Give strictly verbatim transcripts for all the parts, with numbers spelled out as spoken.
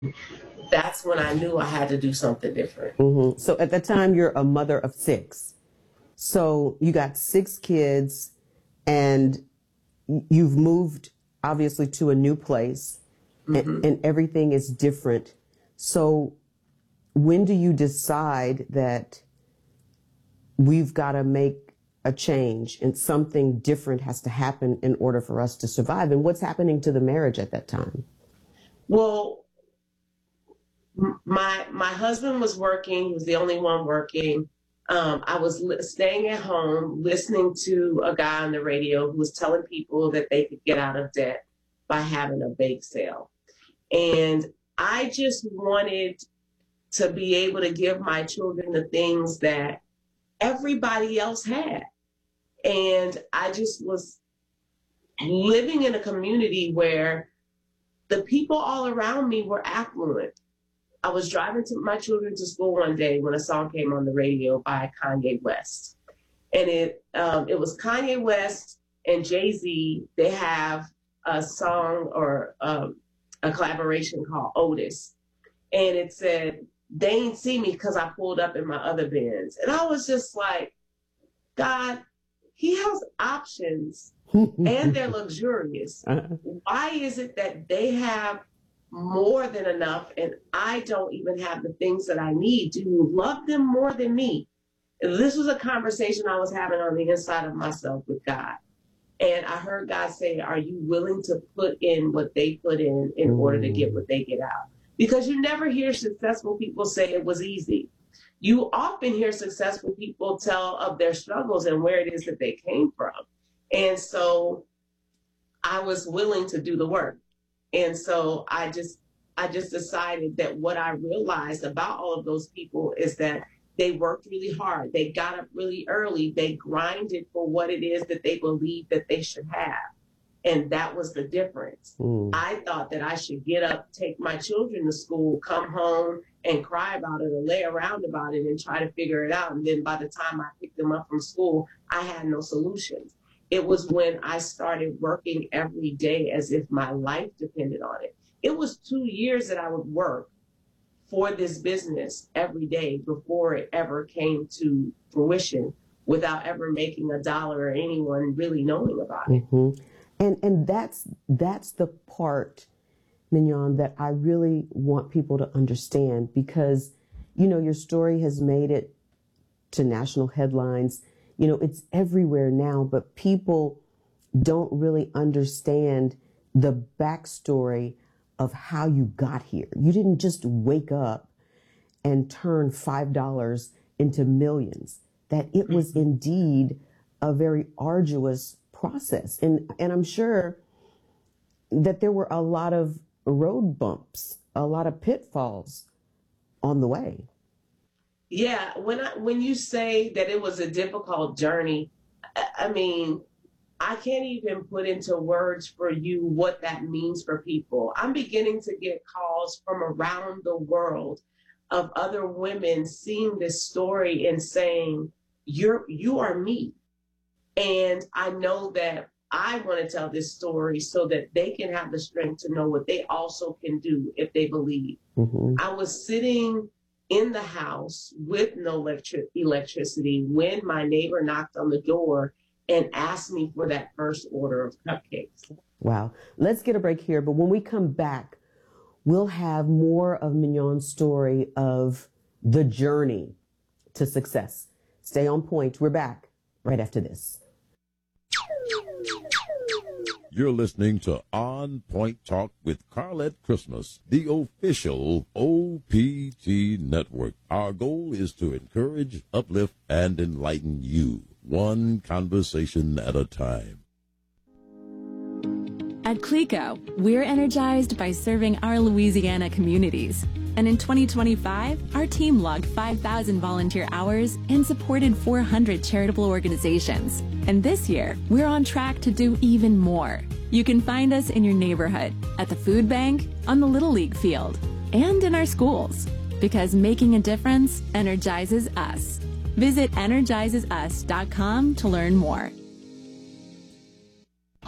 That's when I knew I had to do something different. Mm-hmm. So at the time, you're a mother of six. So you got six kids, and you've moved obviously to a new place, mm-hmm. and, and everything is different. So when do you decide that we've got to make a change and something different has to happen in order for us to survive? And what's happening to the marriage at that time? Well, my my husband was working. He was the only one working. Um, I was li- staying at home, listening to a guy on the radio who was telling people that they could get out of debt by having a bake sale. And I just wanted to be able to give my children the things that everybody else had. And I just was living in a community where the people all around me were affluent. I was driving to my children to school one day when a song came on the radio by Kanye West. And it um, it was Kanye West and Jay-Z. They have a song or um, a collaboration called Otis. And it said, "They ain't see me because I pulled up in my other Benz." And I was just like, God, he has options and they're luxurious. Uh-huh. Why is it that they have more than enough and I don't even have the things that I need? Do you love them more than me? This was a conversation I was having on the inside of myself with God. And I heard God say, are you willing to put in what they put in in order to get what they get out? Because you never hear successful people say it was easy. You often hear successful people tell of their struggles and where it is that they came from. And so I was willing to do the work. And so I just I just decided that what I realized about all of those people is that they worked really hard. They got up really early. They grinded for what it is that they believed that they should have. And that was the difference. Mm. I thought that I should get up, take my children to school, come home and cry about it or lay around about it and try to figure it out. And then by the time I picked them up from school, I had no solutions. It was when I started working every day as if my life depended on it. It was two years that I would work for this business every day before it ever came to fruition without ever making a dollar or anyone really knowing about it. Mm-hmm. And and that's that's the part, Mignon, that I really want people to understand, because, you know, your story has made it to national headlines. You know, it's everywhere now, but people don't really understand the backstory of how you got here. You didn't just wake up and turn five dollars into millions. That it was indeed a very arduous process. And, and I'm sure that there were a lot of road bumps, a lot of pitfalls on the way. Yeah, when I, when you say that it was a difficult journey, I mean, I can't even put into words for you what that means for people. I'm beginning to get calls from around the world of other women seeing this story and saying, "You're you are me." And I know that I want to tell this story so that they can have the strength to know what they also can do if they believe. Mm-hmm. I was sitting in the house with no electric electricity when my neighbor knocked on the door and asked me for that first order of cupcakes. Wow. Let's get a break here. But when we come back, we'll have more of Mignon's story of the journey to success. Stay on point. We're back right after this. You're listening to On Point Talk with Carlette Christmas, the official O P T network. Our goal is to encourage, uplift, and enlighten you, one conversation at a time. At Cleco, we're energized by serving our Louisiana communities. And in twenty twenty-five, our team logged five thousand volunteer hours and supported four hundred charitable organizations. And this year, we're on track to do even more. You can find us in your neighborhood, at the food bank, on the Little League field, and in our schools. Because making a difference energizes us. Visit energizes us dot com to learn more.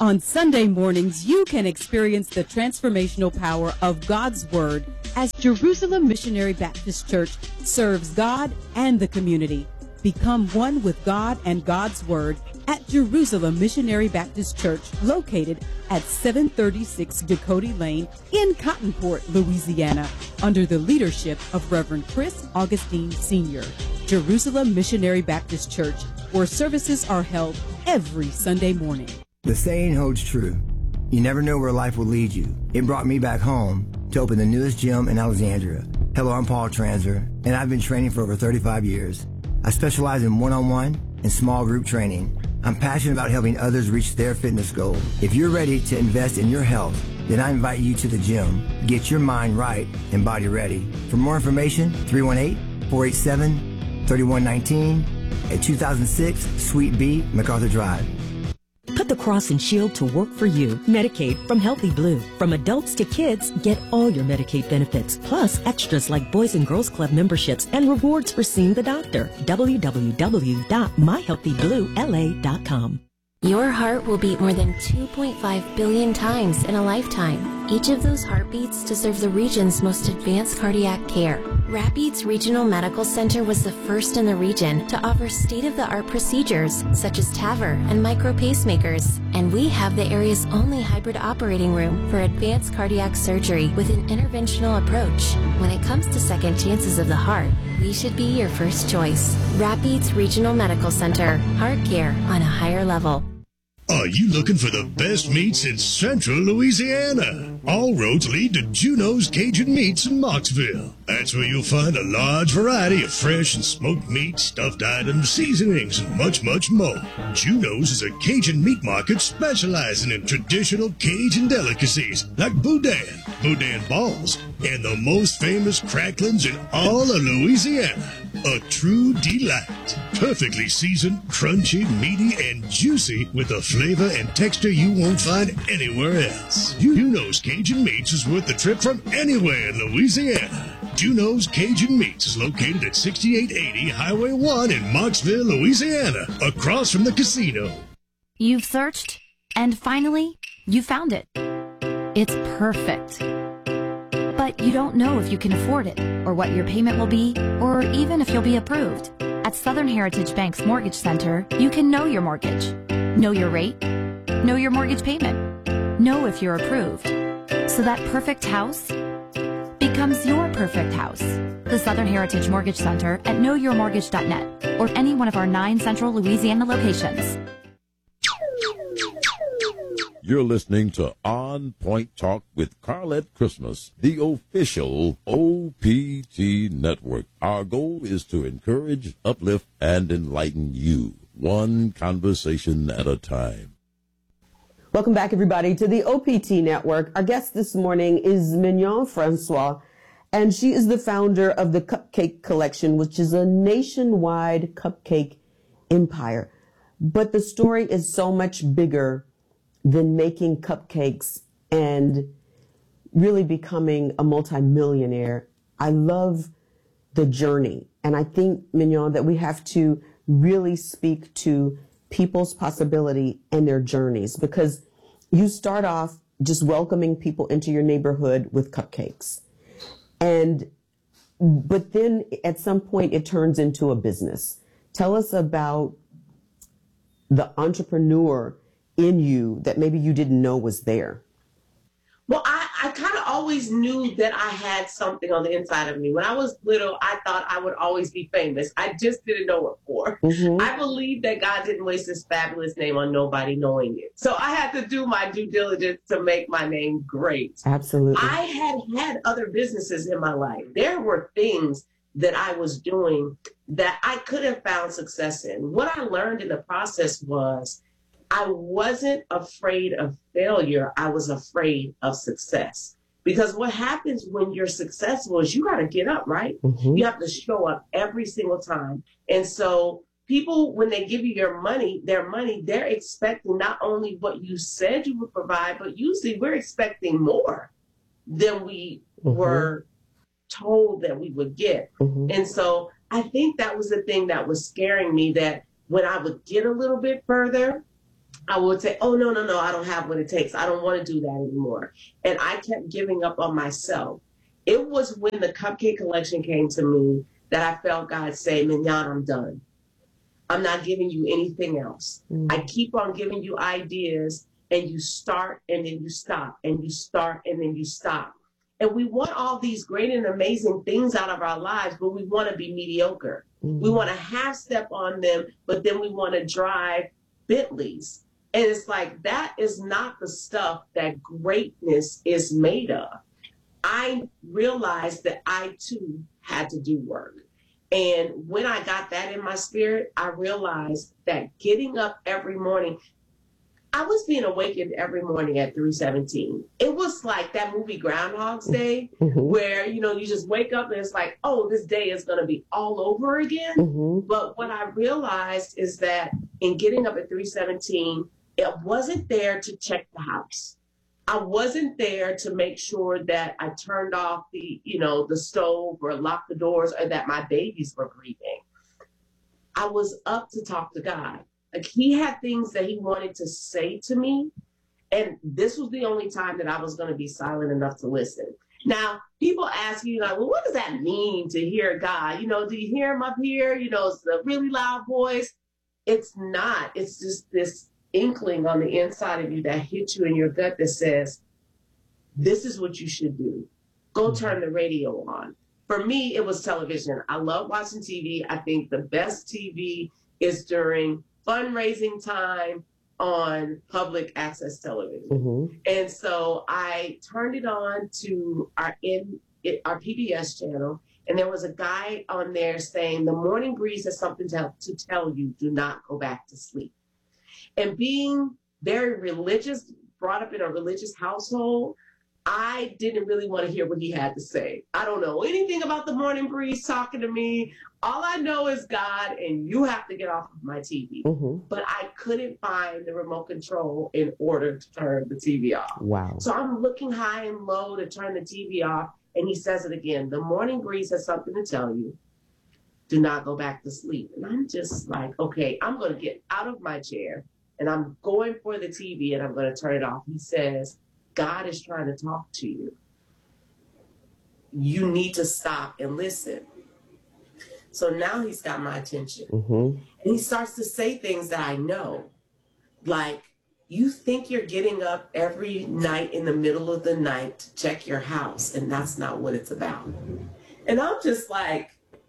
On Sunday mornings, you can experience the transformational power of God's Word as Jerusalem Missionary Baptist Church serves God and the community. Become one with God and God's Word at Jerusalem Missionary Baptist Church, located at seven thirty-six Dakota Lane in Cottonport, Louisiana, under the leadership of Reverend Chris Augustine Senior Jerusalem Missionary Baptist Church, where services are held every Sunday morning. The saying holds true. You never know where life will lead you. It brought me back home to open the newest gym in Alexandria. Hello, I'm Paul Transer, and I've been training for over thirty-five years. I specialize in one-on-one and small group training. I'm passionate about helping others reach their fitness goals. If you're ready to invest in your health, then I invite you to the gym. Get your mind right and body ready. For more information, three one eight, four eight seven, three one one nine at two thousand six Suite B, MacArthur Drive. Put the Cross and Shield to work for you. Medicaid from Healthy Blue. From adults to kids, get all your Medicaid benefits, plus extras like Boys and Girls Club memberships and rewards for seeing the doctor. w w w dot my healthy blue l a dot com. Your heart will beat more than two point five billion times in a lifetime. Each of those heartbeats deserves the region's most advanced cardiac care. Rapides Regional Medical Center was the first in the region to offer state-of-the-art procedures such as TAVR and micro pacemakers. And we have the area's only hybrid operating room for advanced cardiac surgery with an interventional approach. When it comes to second chances of the heart, we should be your first choice. Rapides Regional Medical Center. Heart care on a higher level. Are you looking for the best meats in central Louisiana? All roads lead to Juno's Cajun Meats in Mocksville. That's where you'll find a large variety of fresh and smoked meat, stuffed items, seasonings, and much, much more. Juno's is a Cajun meat market specializing in traditional Cajun delicacies like boudin, boudin balls, and the most famous cracklings in all of Louisiana. A true delight. Perfectly seasoned, crunchy, meaty, and juicy with a flavor and texture you won't find anywhere else. Juno's Cajun Meats is worth the trip from anywhere in Louisiana. Juno's Cajun Meats is located at sixty-eight eighty Highway one in Mocksville, Louisiana, across from the casino. You've searched, and finally, you found it. It's perfect. But you don't know if you can afford it, or what your payment will be, or even if you'll be approved. At Southern Heritage Bank's Mortgage Center, you can know your mortgage, know your rate, know your mortgage payment, know if you're approved. So that perfect house becomes your perfect house. The Southern Heritage Mortgage Center at know your mortgage dot net or any one of our nine central Louisiana locations. You're listening to On Point Talk with Carlette Christmas, the official O P T network. Our goal is to encourage, uplift, and enlighten you, one conversation at a time. Welcome back, everybody, to the O P T network. Our guest this morning is Mignon Francois, and she is the founder of the Cupcake Collection, which is a nationwide cupcake empire. But the story is so much bigger than making cupcakes and really becoming a multimillionaire. I love the journey. And I think, Mignon, that we have to really speak to people's possibility and their journeys, because you start off just welcoming people into your neighborhood with cupcakes. And, but then at some point it turns into a business. Tell us about the entrepreneur in you that maybe you didn't know was there. Well, I, I kind of always knew that I had something on the inside of me. When I was little, I thought I would always be famous. I just didn't know what for. Mm-hmm. I believe that God didn't waste his fabulous name on nobody knowing it. So I had to do my due diligence to make my name great. Absolutely. I had had other businesses in my life. There were things that I was doing that I could have found success in. What I learned in the process was I wasn't afraid of failure. I was afraid of success. Because what happens when you're successful is you got to get up, right? Mm-hmm. You have to show up every single time. And so people, when they give you your money, their money, they're expecting not only what you said you would provide, but usually we're expecting more than we mm-hmm. were told that we would get. Mm-hmm. And so I think that was the thing that was scaring me, that when I would get a little bit further, I would say, oh, no, no, no, I don't have what it takes. I don't want to do that anymore. And I kept giving up on myself. It was when the Cupcake Collection came to me that I felt God say, Mignon, I'm done. I'm not giving you anything else. Mm. I keep on giving you ideas, and you start and then you stop, and you start and then you stop. And we want all these great and amazing things out of our lives, but we want to be mediocre. Mm. We want to half step on them, but then we want to drive Bentleys. And it's like, that is not the stuff that greatness is made of. I realized that I too had to do work. And when I got that in my spirit, I realized that getting up every morning, I was being awakened every morning at three seventeen. It was like that movie Groundhog's Day, mm-hmm. where, you know, you just wake up and it's like, oh, this day is going to be all over again. Mm-hmm. But what I realized is that in getting up at three seventeen, it wasn't there to check the house. I wasn't there to make sure that I turned off the, you know, the stove or locked the doors or that my babies were breathing. I was up to talk to God. Like, he had things that he wanted to say to me. And this was the only time that I was going to be silent enough to listen. Now, people ask you, like, well, what does that mean to hear God? You know, do you hear him up here? You know, it's a really loud voice. It's not. It's just this inkling on the inside of you that hits you in your gut that says, this is what you should do. Go turn the radio on. For me, it was television. I love watching T V. I think the best T V is during fundraising time on public access television. Mm-hmm. And so I turned it on to our in it, our P B S channel, and there was a guy on there saying, the morning breeze has something to, to tell you, do not go back to sleep. And being very religious, brought up in a religious household, I didn't really want to hear what he had to say. I don't know anything about the morning breeze talking to me. All I know is God, and you have to get off of my T V. Mm-hmm. But I couldn't find the remote control in order to turn the T V off. Wow. So I'm looking high and low to turn the T V off, and he says it again. The morning breeze has something to tell you. Do not go back to sleep. And I'm just like, okay, I'm going to get out of my chair, and I'm going for the T V, and I'm going to turn it off. He says, God is trying to talk to you. You need to stop and listen. So now he's got my attention. Mm-hmm. And he starts to say things that I know. Like, you think you're getting up every night in the middle of the night to check your house, and that's not what it's about. And I'm just like,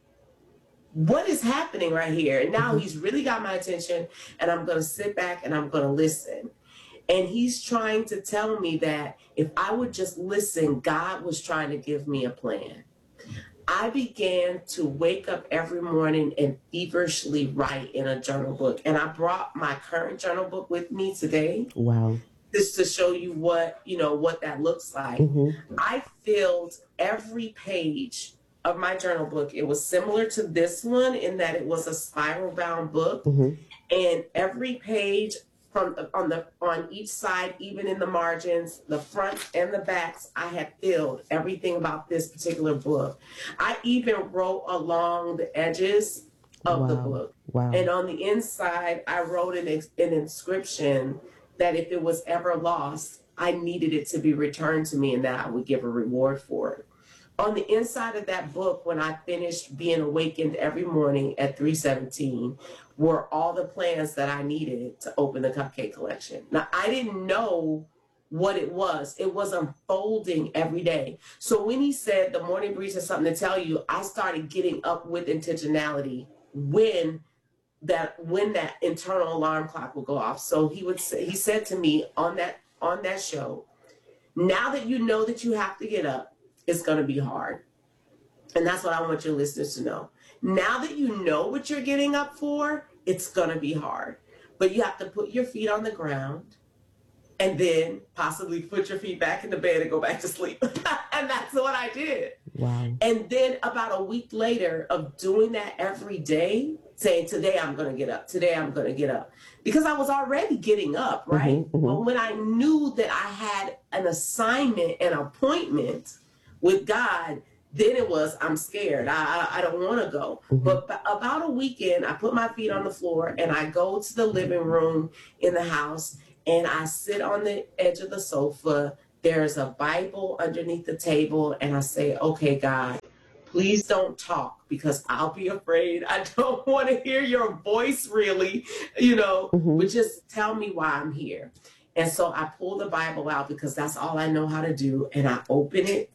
what is happening right here? And now mm-hmm. he's really got my attention, and I'm going to sit back and I'm going to listen. And he's trying to tell me that if I would just listen, God was trying to give me a plan. I began to wake up every morning and feverishly write in a journal book. And I brought my current journal book with me today. Wow. Just to show you what, you know, what that looks like. Mm-hmm. I filled every page of my journal book. It was similar to this one in that it was a spiral bound book. Mm-hmm. And every page from on the on each side, even in the margins, the fronts and the backs, I had filled everything about this particular book. I even wrote along the edges of wow. the book. Wow. And on the inside, I wrote an, an inscription that if it was ever lost, I needed it to be returned to me and that I would give a reward for it. On the inside of that book, when I finished being awakened every morning at three seventeen, were all the plans that I needed to open the Cupcake Collection. Now, I didn't know what it was. It was unfolding every day. So when he said the morning breeze has something to tell you, I started getting up with intentionality when that when that internal alarm clock would go off. So he would say, he said to me on that on that show, now that you know that you have to get up, it's going to be hard. And that's what I want your listeners to know. Now that you know what you're getting up for, it's going to be hard. But you have to put your feet on the ground and then possibly put your feet back in the bed and go back to sleep. And that's what I did. Wow. And then about a week later of doing that every day, saying, today I'm going to get up. Today I'm going to get up. Because I was already getting up, right? Mm-hmm, mm-hmm. But when I knew that I had an assignment, an appointment with God, then it was, I'm scared. I, I, I don't want to go. Mm-hmm. But b- about a weekend, I put my feet on the floor and I go to the living room in the house and I sit on the edge of the sofa. There's a Bible underneath the table and I say, okay, God, please don't talk because I'll be afraid. I don't want to hear your voice really, you know, mm-hmm. but just tell me why I'm here. And so I pull the Bible out because that's all I know how to do. And I open it.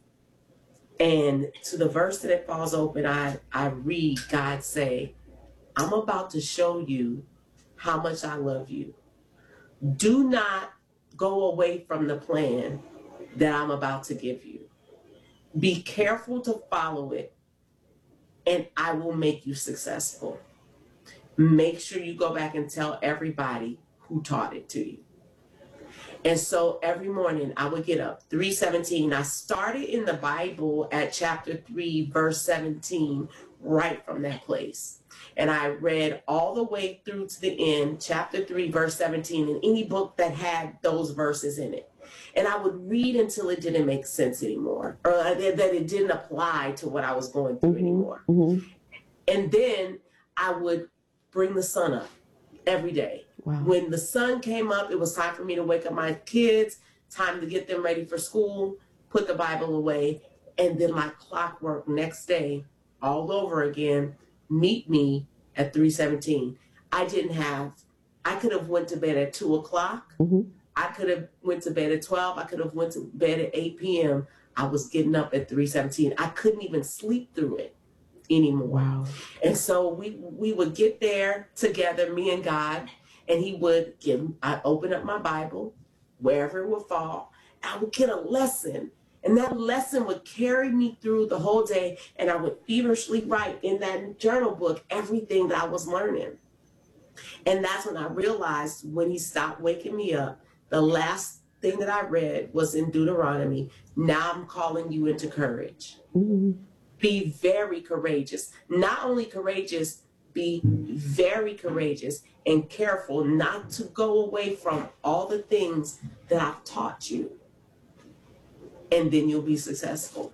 And to the verse that it falls open, I, I read God say, I'm about to show you how much I love you. Do not go away from the plan that I'm about to give you. Be careful to follow it, and I will make you successful. Make sure you go back and tell everybody who taught it to you. And so every morning I would get up, three seventeen. I started in the Bible at chapter three, verse seventeen, right from that place. And I read all the way through to the end, chapter three, verse seventeen, in any book that had those verses in it. And I would read until it didn't make sense anymore, or that it didn't apply to what I was going through mm-hmm. anymore. Mm-hmm. And then I would bring the sun up every day. Wow. When the sun came up, it was time for me to wake up my kids, time to get them ready for school, put the Bible away, and then like clockwork next day, all over again, meet me at three seventeen. I didn't have, I could have went to bed at two o'clock. Mm-hmm. I could have went to bed at twelve. I could have went to bed at eight p.m. I was getting up at three seventeen. I couldn't even sleep through it anymore. Wow. And so we we would get there together, me and God, and he would give, I open up my Bible, wherever it would fall, I would get a lesson. And that lesson would carry me through the whole day. And I would feverishly write in that journal book everything that I was learning. And that's when I realized when he stopped waking me up, the last thing that I read was in Deuteronomy. Now I'm calling you into courage. Mm-hmm. Be very courageous. Not only courageous, be very courageous and careful not to go away from all the things that I've taught you. And then you'll be successful.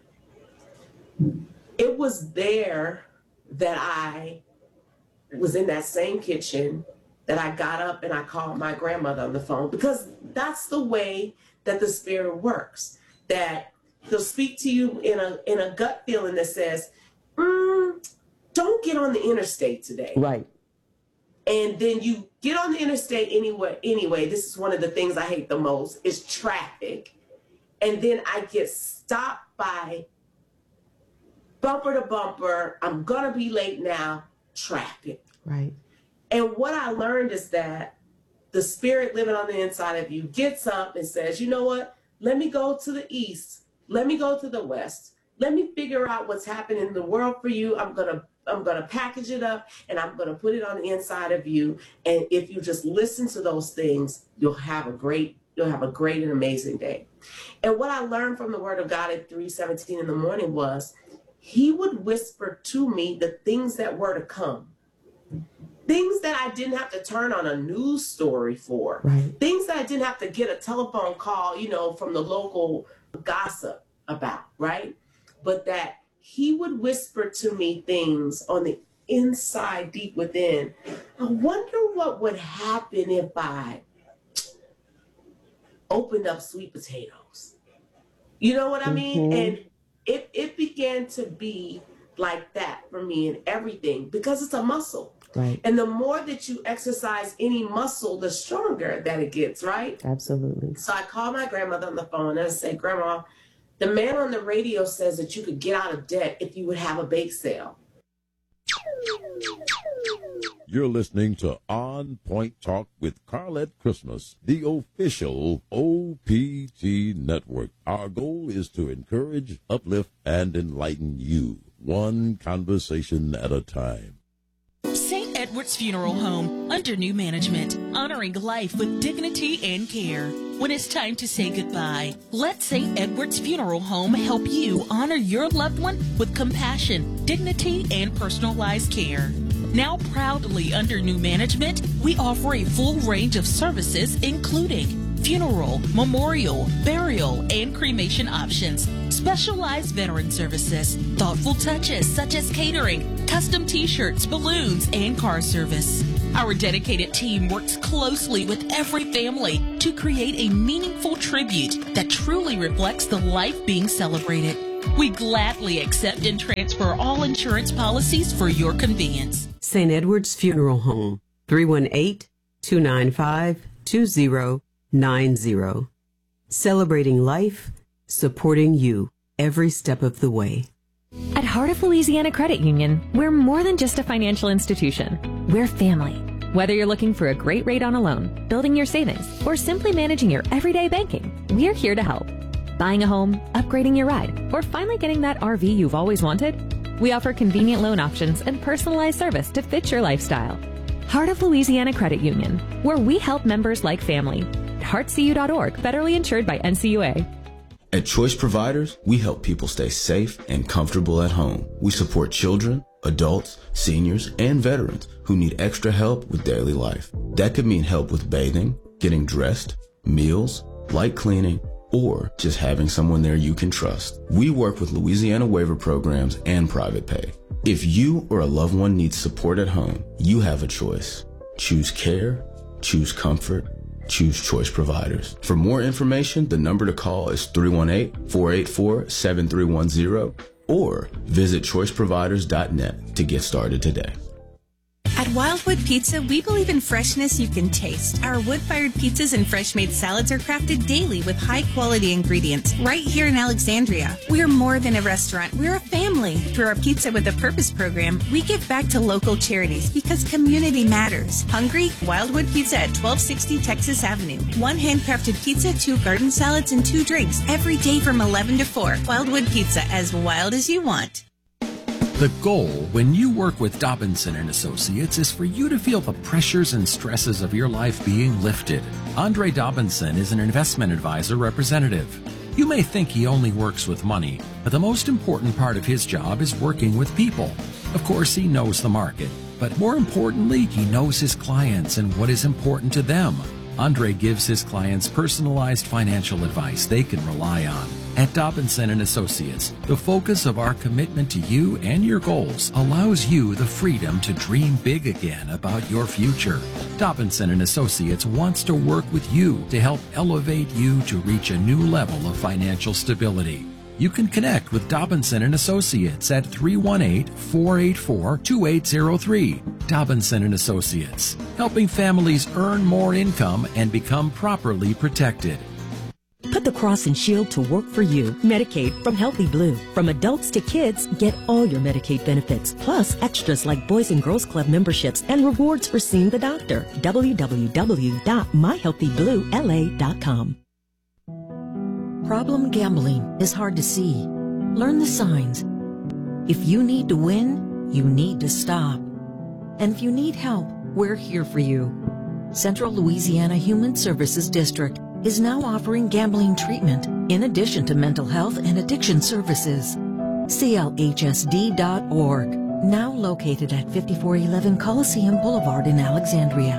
It was there that I was in that same kitchen that I got up and I called my grandmother on the phone, because that's the way that the Spirit works. That he'll speak to you in a in a gut feeling that says, mm, don't get on the interstate today. Right. And then you get on the interstate anyway. Anyway, this is one of the things I hate the most is traffic. And then I get stopped by bumper to bumper. I'm going to be late now. Traffic. Right. And what I learned is that the Spirit living on the inside of you gets up and says, you know what? Let me go to the east. Let me go to the west. Let me figure out what's happening in the world for you. I'm going to I'm going to package it up and I'm going to put it on the inside of you. And if you just listen to those things, you'll have a great you'll have a great and amazing day. And what I learned from the Word of God at three seventeen in the morning was he would whisper to me the things that were to come. Things that I didn't have to turn on a news story for. Right. Things that I didn't have to get a telephone call, you know, from the local gossip about, right? But that he would whisper to me things on the inside, deep within. I wonder what would happen if I opened up sweet potatoes. You know what I mean? Mm-hmm. And it, it began to be like that for me in everything, because it's a muscle. Right. And the more that you exercise any muscle, the stronger that it gets, right? Absolutely. So I called my grandmother on the phone and I said, Grandma, the man on the radio says that you could get out of debt if you would have a bake sale. You're listening to On Point Talk with Carlette Christmas, the official O P T network. Our goal is to encourage, uplift, and enlighten you, one conversation at a time. Saint Edward's Funeral Home, under new management, honoring life with dignity and care. When it's time to say goodbye, let Saint Edward's Funeral Home help you honor your loved one with compassion, dignity, and personalized care. Now proudly under new management, we offer a full range of services including funeral, memorial, burial, and cremation options, specialized veteran services, thoughtful touches such as catering, custom t-shirts, balloons, and car service. Our dedicated team works closely with every family to create a meaningful tribute that truly reflects the life being celebrated. We gladly accept and transfer all insurance policies for your convenience. Saint Edward's Funeral Home, three one eight, two nine five, two zero nine zero. Celebrating life, supporting you every step of the way. At Heart of Louisiana Credit Union, we're more than just a financial institution. We're family. Whether you're looking for a great rate on a loan, building your savings, or simply managing your everyday banking, we're here to help. Buying a home, upgrading your ride, or finally getting that R V you've always wanted? We offer convenient loan options and personalized service to fit your lifestyle. Heart of Louisiana Credit Union, where we help members like family. heart c u dot org, federally insured by N C U A. At Choice Providers, we help people stay safe and comfortable at home. We support children, adults, seniors, and veterans who need extra help with daily life. That could mean help with bathing, getting dressed, meals, light cleaning, or just having someone there you can trust. We work with Louisiana waiver programs and private pay. If you or a loved one needs support at home, you have a choice. Choose care, choose comfort, choose Choice Providers. For more information, the number to call is three one eight, four eight four, seven three one zero or visit choice providers dot net to get started today. At Wildwood Pizza, we believe in freshness you can taste. Our wood-fired pizzas and fresh-made salads are crafted daily with high-quality ingredients right here in Alexandria. We're more than a restaurant. We're a family. Through our Pizza with a Purpose program, we give back to local charities because community matters. Hungry? Wildwood Pizza at twelve sixty Texas Avenue. One handcrafted pizza, two garden salads, and two drinks every day from eleven to four. Wildwood Pizza, as wild as you want. The goal when you work with Dobinson and Associates is for you to feel the pressures and stresses of your life being lifted. Andre Dobinson is an investment advisor representative. You may think he only works with money, but the most important part of his job is working with people. Of course, he knows the market, but more importantly, he knows his clients and what is important to them. Andre gives his clients personalized financial advice they can rely on. At Dobinson and Associates, the focus of our commitment to you and your goals allows you the freedom to dream big again about your future. Dobinson and Associates wants to work with you to help elevate you to reach a new level of financial stability. You can connect with Dobinson and Associates at three one eight, four eight four, two eight zero three. Dobinson and Associates, helping families earn more income and become properly protected. Put the cross and shield to work for you. Medicaid from Healthy Blue. From adults to kids, get all your Medicaid benefits, plus extras like Boys and Girls Club memberships and rewards for seeing the doctor. w w w dot my healthy blue l a dot com. Problem gambling is hard to see. Learn the signs. If you need to win, you need to stop. And if you need help, we're here for you. Central Louisiana Human Services District is now offering gambling treatment in addition to mental health and addiction services. C L H S D dot org, now located at fifty-four eleven Coliseum Boulevard in Alexandria.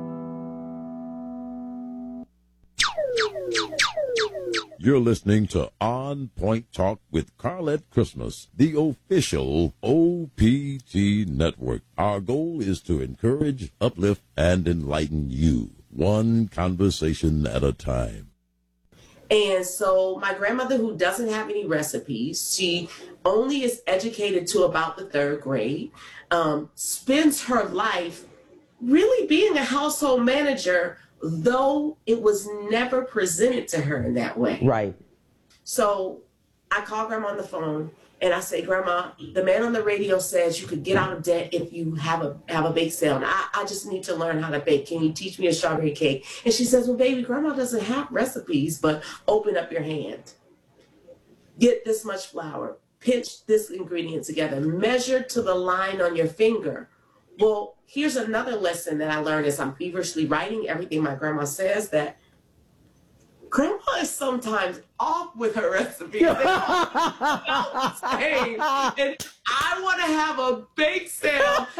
You're listening to On Point Talk with Carlette Christmas, the official O P T network. Our goal is to encourage, uplift, and enlighten you, one conversation at a time. And so my grandmother, who doesn't have any recipes, she only is educated to about the third grade, um, spends her life really being a household manager, though it was never presented to her in that way. Right. So I call Grandma on the phone and I say, Grandma, the man on the radio says you could get out of debt if you have a have a bake sale. And I, I just need to learn how to bake. Can you teach me a strawberry cake? And she says, well, baby, Grandma doesn't have recipes, but open up your hand. Get this much flour. Pinch this ingredient together. Measure to the line on your finger. Well, here's another lesson that I learned as I'm feverishly writing everything my grandma says, that Grandma is sometimes off with her recipes. They all the same. And I want to have a bake sale. And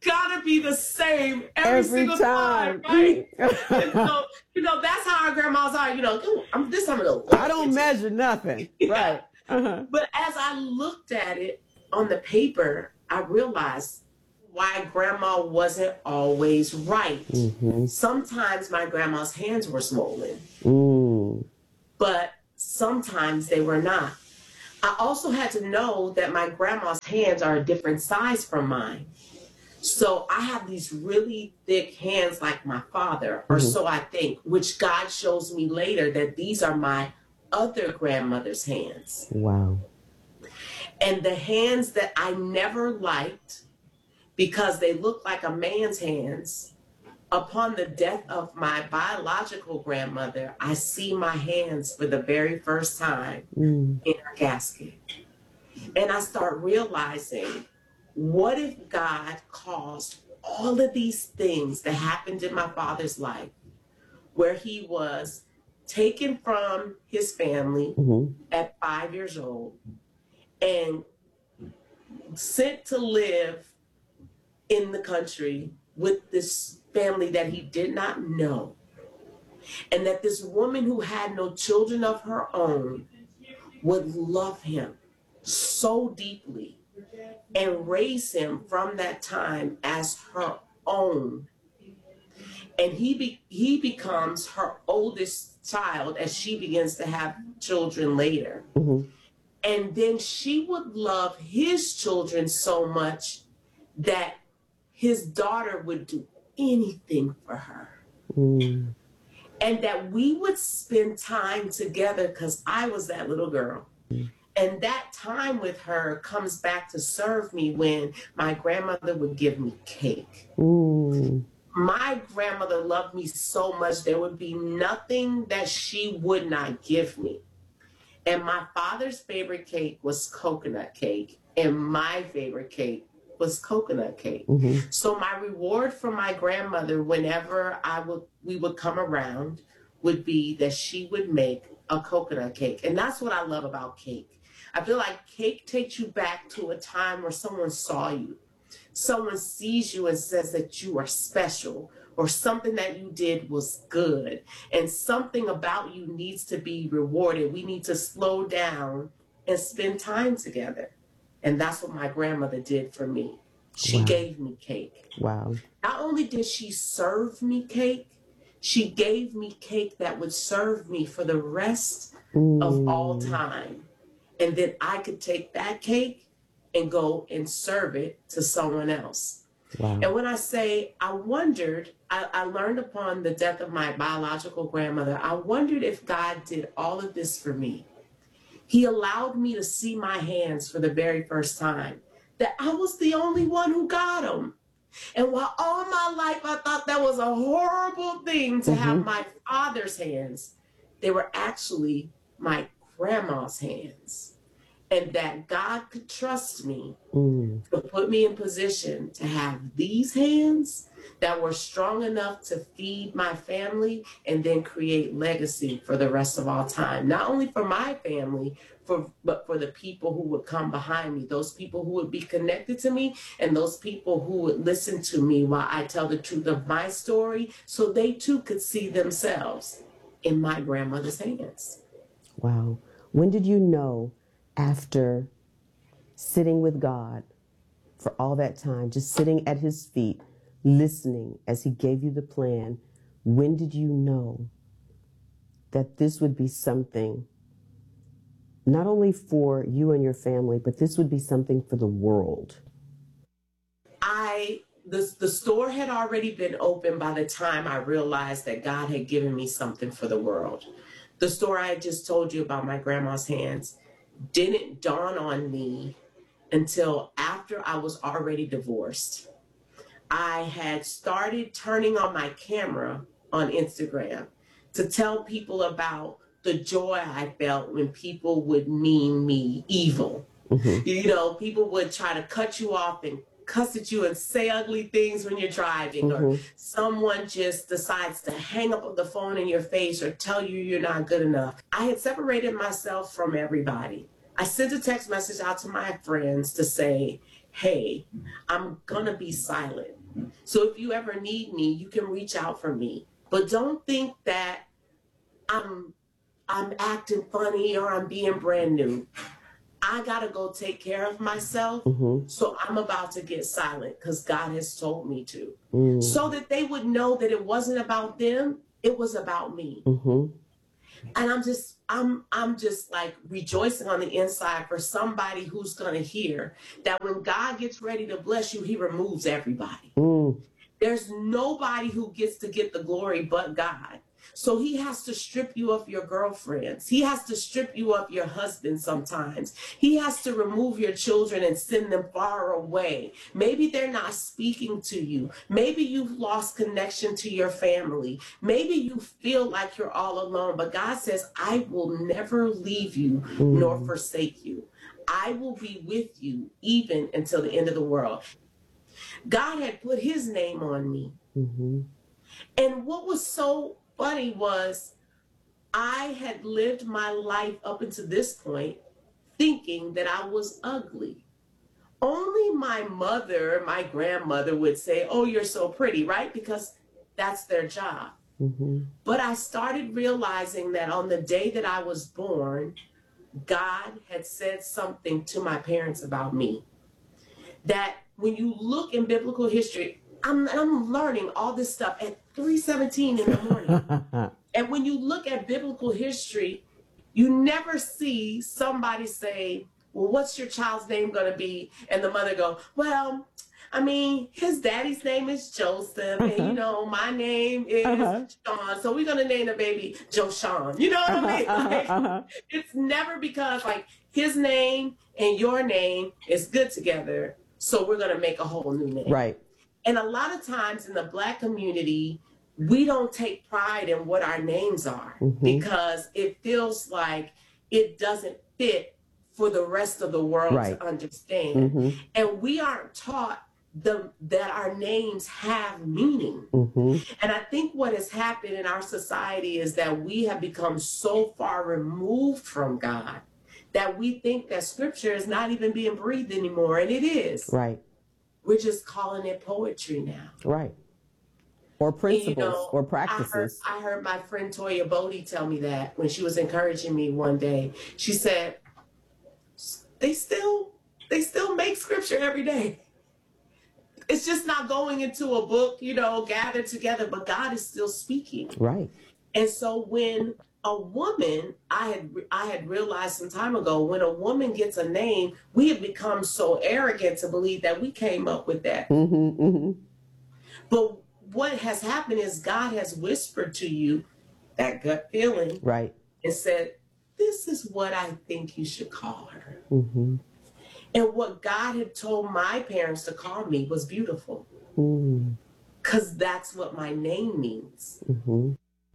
gotta be the same every, Every single time, time. right? And so, you know, that's how our grandmas are. You know, I'm this I'm gonna. I don't measure nothing, right? Uh-huh. But as I looked at it on the paper, I realized why grandma wasn't always right. Mm-hmm. Sometimes my grandma's hands were swollen, Mm. but sometimes they were not. I also had to know that my grandma's hands are a different size from mine. So I have these really thick hands like my father, or Mhm. so I think, which God shows me later that these are my other grandmother's hands. Wow. And the hands that I never liked because they look like a man's hands, upon the death of my biological grandmother, I see my hands for the very first time Mm. in her casket. And I start realizing, what if God caused all of these things that happened in my father's life, where he was taken from his family Mhm. at five years old and sent to live in the country with this family that he did not know, and that this woman who had no children of her own would love him so deeply and raise him from that time as her own. And he be, he becomes her oldest child as she begins to have children later. Mhm. And then she would love his children so much that his daughter would do anything for her. Mm. And that we would spend time together, because I was that little girl. And that time with her comes back to serve me when my grandmother would give me cake. Mm. My grandmother loved me so much, there would be nothing that she would not give me. And my father's favorite cake was coconut cake, and my favorite cake was coconut cake. Mhm. So my reward from my grandmother, whenever I would we would come around, would be that she would make a coconut cake. And that's what I love about cake. I feel like cake takes you back to a time where someone saw you. Someone sees you and says that you are special, or something that you did was good, and something about you needs to be rewarded. We need to slow down and spend time together. And that's what my grandmother did for me. She Wow. gave me cake. Wow. Not only did she serve me cake, she gave me cake that would serve me for the rest of all time. And then I could take that cake and go and serve it to someone else. Wow. And when I say I wondered, I, I learned upon the death of my biological grandmother, I wondered if God did all of this for me. He allowed me to see my hands for the very first time, that I was the only one who got them. And while all my life I thought that was a horrible thing to have Mhm. my father's hands, they were actually my grandma's hands. And that God could trust me Mm. to put me in position to have these hands that were strong enough to feed my family and then create legacy for the rest of all time. Not only for my family, for but for the people who would come behind me, those people who would be connected to me, and those people who would listen to me while I tell the truth of my story, so they too could see themselves in my grandmother's hands. Wow. When did you know, after sitting with God for all that time, just sitting at his feet, listening as he gave you the plan, when did you know that this would be something not only for you and your family, but this would be something for the world? I the, the store had already been open by the time I realized that God had given me something for the world. The store I had just told you about, my grandma's hands, didn't dawn on me until after I was already divorced. I had started turning on my camera on Instagram to tell people about the joy I felt when people would mean me evil. Mm-hmm. You know, people would try to cut you off and cuss at you and say ugly things when you're driving, Mm-hmm. or someone just decides to hang up the phone in your face or tell you you're not good enough. I had separated myself from everybody. I sent a text message out to my friends to say, hey, I'm going to be silent. So if you ever need me, you can reach out for me. But don't think that I'm I'm acting funny or I'm being brand new. I got to go take care of myself. Mm-hmm. So I'm about to get silent because God has told me to. Mm. So that they would know that it wasn't about them. It was about me. Mm-hmm. And I'm just, I'm, I'm just like rejoicing on the inside for somebody who's going to hear that when God gets ready to bless you, he removes everybody. Mm. There's nobody who gets to get the glory but God. So he has to strip you of your girlfriends. He has to strip you of your husband sometimes. He has to remove your children and send them far away. Maybe they're not speaking to you. Maybe you've lost connection to your family. Maybe you feel like you're all alone. But God says, I will never leave you mm. nor forsake you. I will be with you even until the end of the world. God had put his name on me. Mm-hmm. And what was so funny was I had lived my life up until this point thinking that I was ugly. Only my mother, my grandmother would say, oh, you're so pretty, right? Because that's their job. Mm-hmm. But I started realizing that on the day that I was born, God had said something to my parents about me. That when you look in biblical history, I'm, I'm learning all this stuff at three seventeen in the morning. And when you look at biblical history, you never see somebody say, well, what's your child's name going to be? And the mother go, well, I mean, his daddy's name is Joseph. Uh-huh. And, you know, my name is uh-huh. Sean. So we're going to name the baby Joshawn. You know what uh-huh, I mean? Like, uh-huh. It's never because, like, his name and your name is good together. So we're going to make a whole new name. Right. And a lot of times in the Black community, we don't take pride in what our names are mm-hmm. because it feels like it doesn't fit for the rest of the world right. to understand. Mm-hmm. And we aren't taught the, that our names have meaning. Mm-hmm. And I think what has happened in our society is that we have become so far removed from God that we think that scripture is not even being breathed anymore. And it is. Right. We're just calling it poetry now. Right. Or principles and, you know, or practices. I heard, I heard my friend Toya Bodie tell me that when she was encouraging me one day. She said, they still, they still make scripture every day. It's just not going into a book, you know, gathered together, but God is still speaking. Right. And so when a woman, I had I had realized some time ago, when a woman gets a name, we have become so arrogant to believe that we came up with that. Mm-hmm, mm-hmm. But what has happened is God has whispered to you that gut feeling, right, and said, this is what I think you should call her. Mm-hmm. And what God had told my parents to call me was beautiful, because mm. that's what my name means. Mm-hmm.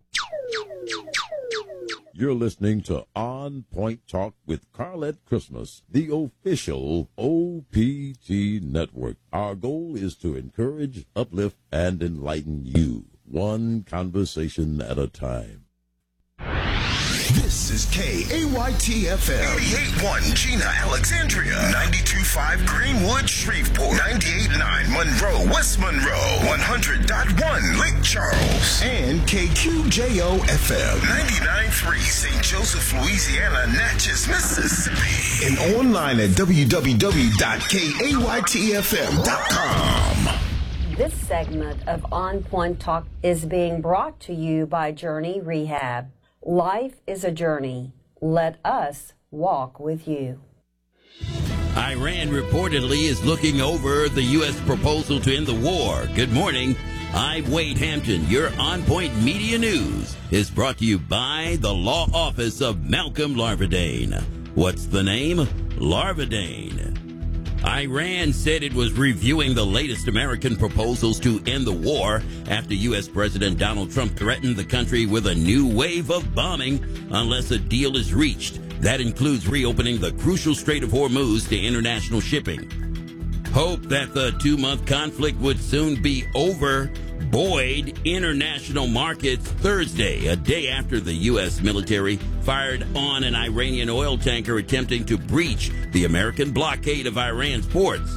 You're listening to On Point Talk with Carlette Christmas, the official O P T network. Our goal is to encourage, uplift, and enlighten you, one conversation at a time. This is K A Y T F M. eighty-eight point one Gina, Alexandria. ninety-two point five Greenwood, Shreveport. ninety-eight point nine Monroe, West Monroe. one hundred point one Lake Charles. And K Q J O F M. ninety-nine point three Saint Joseph, Louisiana, Natchez, Mississippi. And online at w w w dot k a y t f m dot com. This segment of On Point Talk is being brought to you by Journey Rehab. Life is a journey. Let us walk with you. Iran reportedly is looking over the U S proposal to end the war. Good morning. I'm Wade Hampton. Your On Point Media News is brought to you by the Law Office of Malcolm Larvadain. What's the name? Larvadain. Iran said it was reviewing the latest American proposals to end the war after U S President Donald Trump threatened the country with a new wave of bombing unless a deal is reached. That includes reopening the crucial Strait of Hormuz to international shipping. Hope that the two-month conflict would soon be over buoyed international markets Thursday, a day after the U S military fired on an Iranian oil tanker attempting to breach the American blockade of Iran's ports.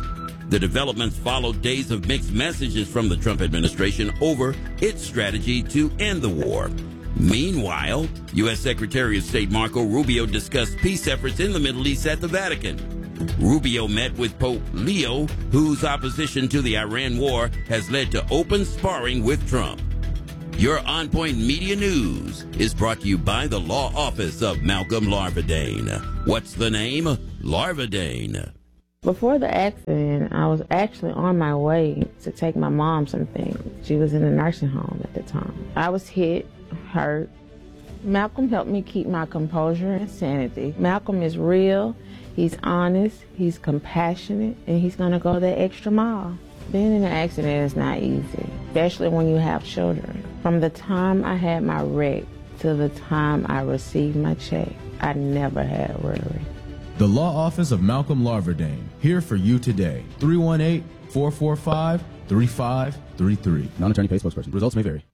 The developments followed days of mixed messages from the Trump administration over its strategy to end the war. Meanwhile, U S Secretary of State Marco Rubio discussed peace efforts in the Middle East at the Vatican. Rubio met with Pope Leo, whose opposition to the Iran war has led to open sparring with Trump. Your On Point Media News is brought to you by the Law Office of Malcolm Larvadain. What's the name? Larvadain. Before the accident, I was actually on my way to take my mom something. She was in a nursing home at the time. I was hit, hurt. Malcolm helped me keep my composure and sanity. Malcolm is real, he's honest, he's compassionate, and he's going to go that extra mile. Being in an accident is not easy, especially when you have children. From the time I had my wreck to the time I received my check, I never had a worry. The Law Office of Malcolm Larvadain, here for you today. three one eight, four four five, three five three three. Non-attorney paid spokesperson. Results may vary.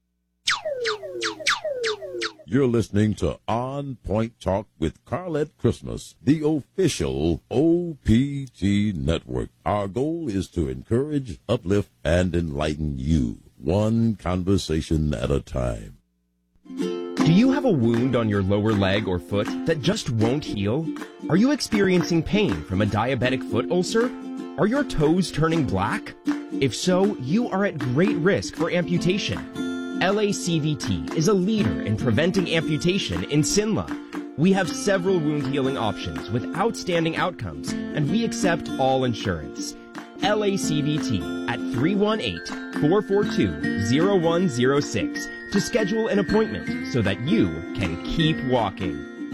You're listening to On Point Talk with Carlette Christmas, the official O P T network. Our goal is to encourage, uplift, and enlighten you, one conversation at a time. Do you have a wound on your lower leg or foot that just won't heal? Are you experiencing pain from a diabetic foot ulcer? Are your toes turning black? If so, you are at great risk for amputation. L A C V T is a leader in preventing amputation in Sinla. We have several wound healing options with outstanding outcomes, and we accept all insurance. L A C V T at three one eight, four four two, zero one zero six to schedule an appointment so that you can keep walking.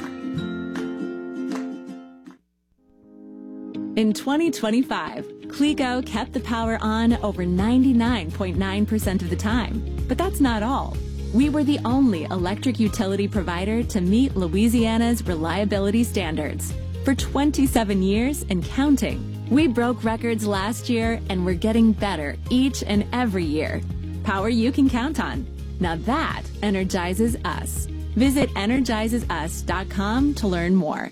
In twenty twenty-five, Clego kept the power on over ninety-nine point nine percent of the time. But that's not all. We were the only electric utility provider to meet Louisiana's reliability standards. For twenty-seven years and counting, we broke records last year and we're getting better each and every year. Power you can count on. Now that energizes us. Visit energizes us dot com to learn more.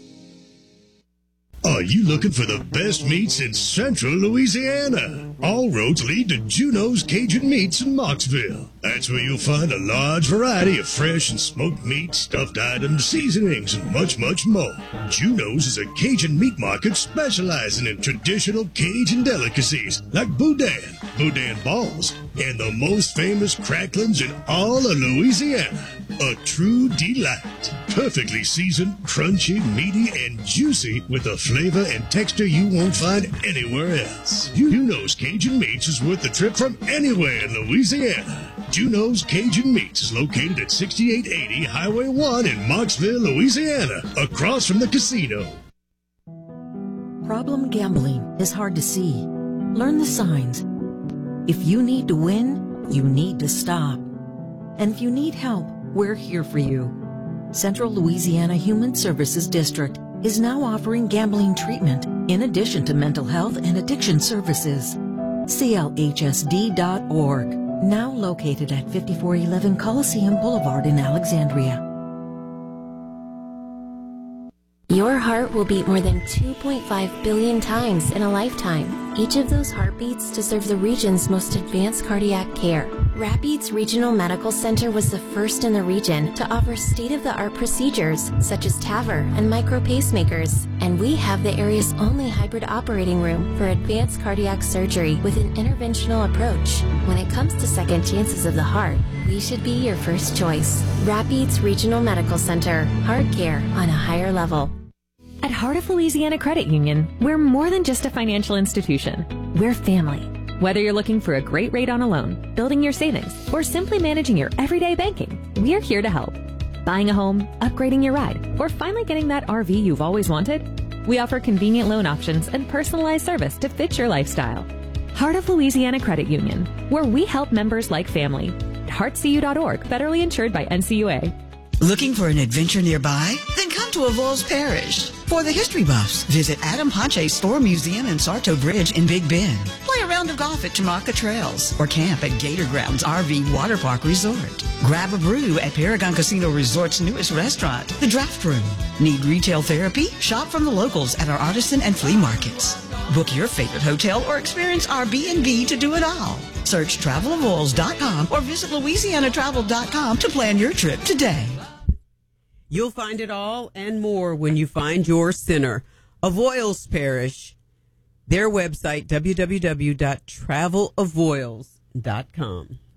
Are you looking for the best meats in central Louisiana? All roads lead to Juno's Cajun Meats in Mocksville. That's where you'll find a large variety of fresh and smoked meat, stuffed items, seasonings, and much, much more. Juno's is a Cajun meat market specializing in traditional Cajun delicacies like boudin, boudin balls, and the most famous cracklings in all of Louisiana. A true delight. Perfectly seasoned, crunchy, meaty, and juicy with a flavor and texture you won't find anywhere else. Juno's Cajun Meats is worth the trip from anywhere in Louisiana. Juno's Cajun Meats is located at sixty-eight eighty Highway one in Mocksville, Louisiana, across from the casino. Problem gambling is hard to see. Learn the signs. If you need to win, you need to stop. And if you need help, we're here for you. Central Louisiana Human Services District is now offering gambling treatment in addition to mental health and addiction services. C L H S D dot org, now located at fifty-four eleven Coliseum Boulevard in Alexandria. Your heart will beat more than two point five billion times in a lifetime. Each of those heartbeats deserve the region's most advanced cardiac care. Rapides Regional Medical Center was the first in the region to offer state-of-the-art procedures such as T A V R and micro pacemakers. And we have the area's only hybrid operating room for advanced cardiac surgery with an interventional approach. When it comes to second chances of the heart, we should be your first choice. Rapides Regional Medical Center. Heart care on a higher level. At Heart of Louisiana Credit Union, we're more than just a financial institution. We're family. Whether you're looking for a great rate on a loan, building your savings, or simply managing your everyday banking, we're here to help. Buying a home, upgrading your ride, or finally getting that R V you've always wanted? We offer convenient loan options and personalized service to fit your lifestyle. Heart of Louisiana Credit Union, where we help members like family. heart c u dot org, federally insured by N C U A. Looking for an adventure nearby? Then come to Avoyelles Parish. For the history buffs, visit Adam Ponche's Store Museum and Sarto Bridge in Big Bend. Play a round of golf at Tamaka Trails or camp at Gator Grounds R V Water Park Resort. Grab a brew at Paragon Casino Resort's newest restaurant, The Draft Room. Need retail therapy? Shop from the locals at our artisan and flea markets. Book your favorite hotel or experience our B and B to do it all. Search travel of oils dot com or visit louisiana travel dot com to plan your trip today. You'll find it all and more when you find your center. Avoyelles Parish, their website, w w w dot travel of oils dot com.